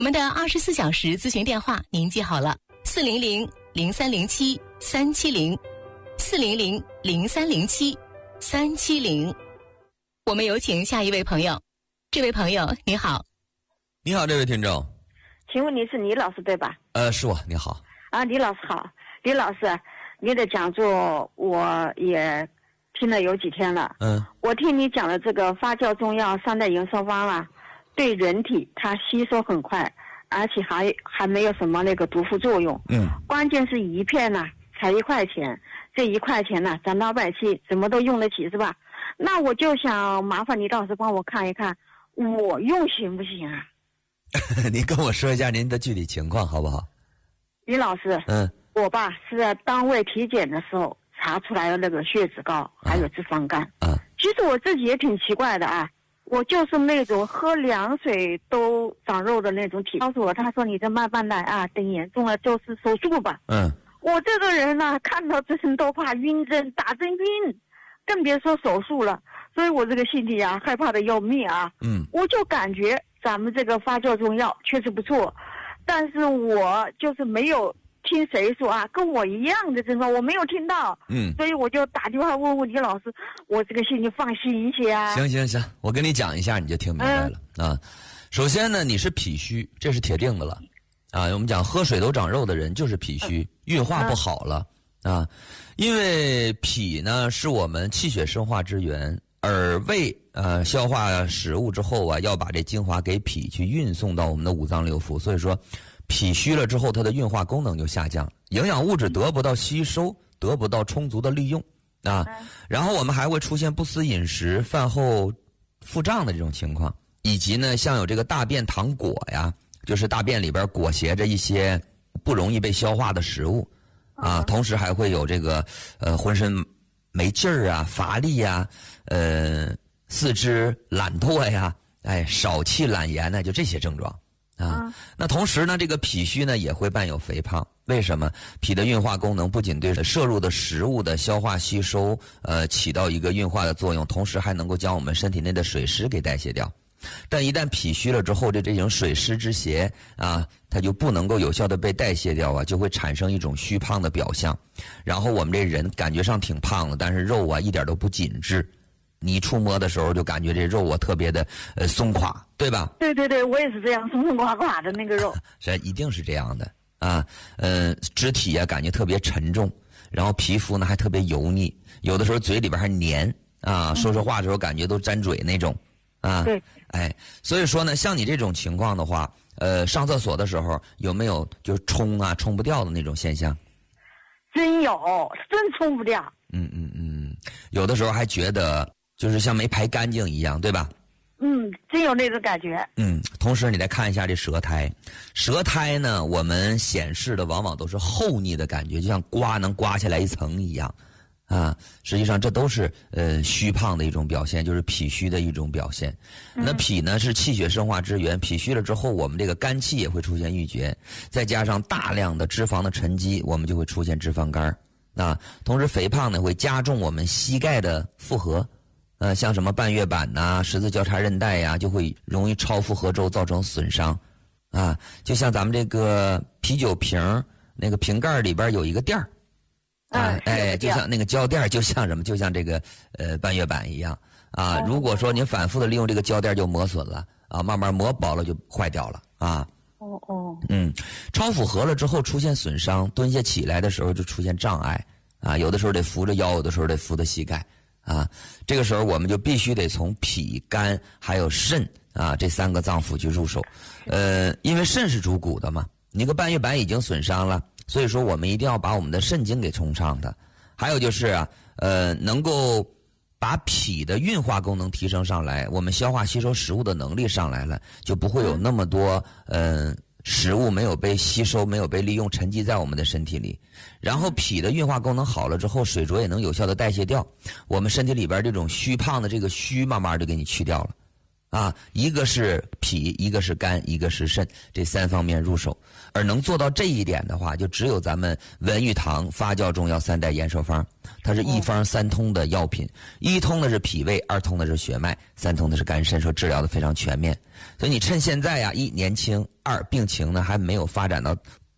我们的24小时咨询电话您记好了，400-0307-370，400-0307-370。我们有请下一位朋友。这位朋友你好。 你好，这位听众。 请问你是李老师对吧？ 是我。你好。 啊，李老师好。李老师，你的讲座我也听了有几天了。我听你讲的这个发酵中药3代营收方啊，对人体它吸收很快，而且还没有什么那个毒副作用。关键是一片呢才1块钱，这1块钱呢咱老百姓什么都用得起是吧？那我就想麻烦李老师帮我看一看，我用行不行啊？ 您跟我说一下您的具体情况好不好？ 李老师，我吧是在单位体检的时候查出来的那个血脂高，还有脂肪肝。其实我自己也挺奇怪的啊，我就是那种喝凉水都长肉的那种体。告诉我，他说你这慢慢来啊，等严重了就是手术吧。我这个人呢，看到针都怕晕针，打针晕，更别说手术了。所以我这个心里啊，害怕的要命啊。我就感觉咱们这个发酵中药确实不错，但是我就是没有听谁说啊，跟我一样的症状我没有听到。所以我就打电话问问李老师，我这个心里放心一些啊。 行，我跟你讲一下你就听明白了啊。首先呢，你是脾虚，这是铁定的了啊。我们讲喝水都长肉的人就是脾虚，运化不好了啊。因为脾呢是我们气血生化之源，而胃消化食物之后啊，要把这精华给脾去运送到我们的五脏六腑，所以说脾虚了之后，它的运化功能就下降，营养物质得不到吸收，得不到充足的利用啊。然后我们还会出现不思饮食、饭后腹胀的这种情况，以及呢，像有这个大便溏果呀，就是大便里边裹挟着一些不容易被消化的食物啊。同时还会有这个浑身没劲儿啊、乏力呀、四肢懒惰呀、少气懒言呢，就这些症状。那同时呢，这个脾虚呢也会伴有肥胖。为什么？脾的运化功能不仅对摄入的食物的消化吸收起到一个运化的作用，同时还能够将我们身体内的水湿给代谢掉。但一旦脾虚了之后，这种水湿之邪啊，它就不能够有效的被代谢掉啊，就会产生一种虚胖的表象。然后我们这人感觉上挺胖的，但是肉啊一点都不紧致。你触摸的时候就感觉这肉啊特别的松垮，对吧？ 对，我也是这样，松松垮垮的那个肉。 这一定是这样的啊。肢体啊感觉特别沉重，然后皮肤呢还特别油腻，有的时候嘴里边还黏啊，说话的时候感觉都沾嘴那种啊。 对。 所以说呢，像你这种情况的话，上厕所的时候有没有就是冲不掉的那种现象？ 真有，真冲不掉。 有的时候还觉得就是像没排干净一样，对吧？ 真有那种感觉。 同时你再看一下这舌苔，舌苔呢，我们显示的往往都是厚腻的感觉，就像能刮下来一层一样啊。实际上这都是虚胖的一种表现，就是脾虚的一种表现。那脾呢是气血生化之源，脾虚了之后，我们这个肝气也会出现郁结，再加上大量的脂肪的沉积，我们就会出现脂肪肝啊。同时肥胖呢会加重我们膝盖的负荷。像什么半月板呐、十字交叉韧带呀，就会容易超负荷之后造成损伤，啊，就像咱们这个啤酒瓶那个瓶盖里边有一个垫儿，就像那个胶垫，就像什么，就像这个半月板一样啊。如果说您反复的利用这个胶垫，就磨损了啊，慢慢磨薄了就坏掉了啊。超负荷了之后出现损伤，蹲下起来的时候就出现障碍啊，有的时候得扶着腰，有的时候得扶着膝盖。这个时候我们就必须得从脾、肝还有肾啊这3个脏腑去入手，因为肾是主骨的嘛，你个半月板已经损伤了，所以说我们一定要把我们的肾经给冲畅的。还有就是能够把脾的运化功能提升上来，我们消化吸收食物的能力上来了，就不会有那么多食物没有被吸收，没有被利用，沉积在我们的身体里。然后脾的运化功能好了之后，水浊也能有效的代谢掉，我们身体里边这种虚胖的这个虚慢慢就给你去掉了啊，一个是脾，一个是肝，一个是肾，这3方面入手。而能做到这一点的话，就只有咱们文玉堂发酵中药3代延寿方，它是1方3通的药品，1通的是脾胃，2通的是血脉，3通的是肝肾，说治疗的非常全面。所以你趁现在呀，1年轻，2病情呢还没有发展到